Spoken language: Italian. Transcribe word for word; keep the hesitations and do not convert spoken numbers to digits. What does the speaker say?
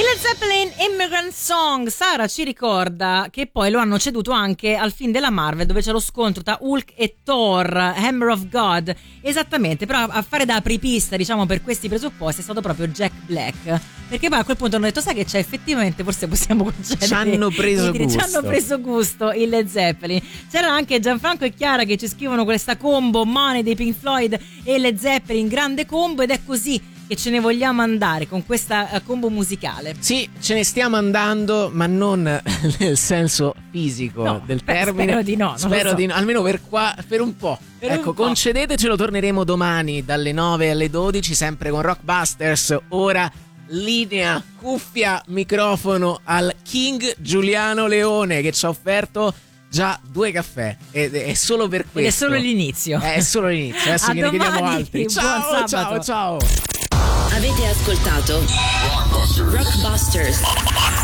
Led Zeppelin, Immigrant Song. Sara ci ricorda che poi lo hanno ceduto anche al film della Marvel, dove c'è lo scontro tra Hulk e Thor, Hammer of God. Esattamente, però a fare da apripista, diciamo, per questi presupposti è stato proprio Jack Black, perché poi a quel punto hanno detto: sai che c'è, effettivamente forse possiamo concedere, ci hanno preso i, gusto ci hanno preso gusto i Led Zeppelin. C'era anche Gianfranco e Chiara che ci scrivono questa combo Money dei Pink Floyd e Led Zeppelin, grande combo, ed è così che ce ne vogliamo andare con questa combo musicale. Sì, ce ne stiamo andando, ma non nel senso fisico no, del beh, termine. Spero di no. Spero so. di no, almeno per qua, per un po'. Per ecco, un po'. concedetecelo, torneremo domani dalle nove alle dodici, sempre con Rockbusters. Ora linea, cuffia, microfono al King Giuliano Leone, che ci ha offerto già due caffè, ed è solo per questo. Ed è solo l'inizio. È solo l'inizio, adesso A ne chiediamo domani, altri. buon Ciao, sabato. ciao, ciao. Avete ascoltato Rockbusters.